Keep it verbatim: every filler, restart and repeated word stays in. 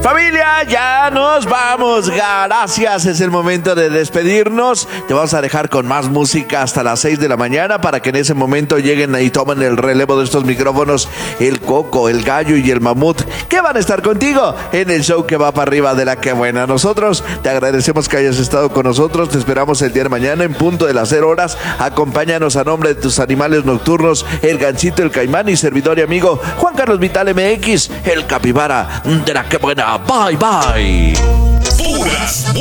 Familia, ya nos vamos. Gracias, es el momento de despedirnos. Te vamos a dejar con más música hasta las seis de la mañana para que en ese momento lleguen y tomen el relevo de estos micrófonos el Coco, el Gallo y el Mamut, que van a estar contigo en el show que va para arriba de la que buena. Nosotros te agradecemos que hayas estado con nosotros. Te esperamos el día de mañana en punto de las cero horas. Acompáñanos a nombre de tus animales nocturnos, el Gancito, el Caimán y servidor y amigo Juan Carlos Vital M X, el capibara de la que buena. Bye, bye.